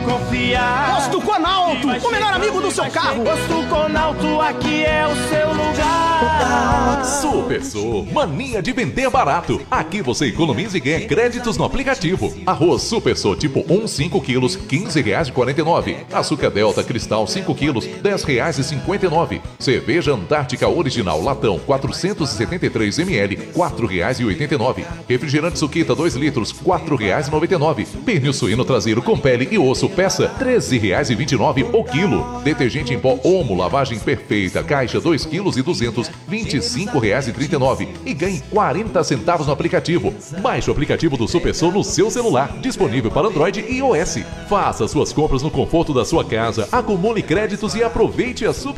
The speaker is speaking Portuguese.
confiar. Posto Conalto, o melhor amigo do seu carro. Posto Conalto, aqui é o seu lugar. Supersô, mania de vender barato. Aqui você economiza e ganha créditos no aplicativo. Arroz Supersô tipo 1, 5 quilos, R$15,49. Açúcar Delta Cristal 5 quilos, R$10,59. Cerveja Antártica Original Latão 473 ml, R$4,89. Refrigerante Suquita 2 litros, R$4,99. Pernil suíno traseiro com pele e osso peça, R$13,29 o quilo. Detergente em pó Omo lavagem perfeita, caixa 2 quilos e 200, R$25,39. E ganhe 40 centavos no aplicativo. Baixe o aplicativo do Supersô no seu celular, disponível para Android e iOS. Faça suas compras no conforto da sua casa, acumule créditos e aproveite a Super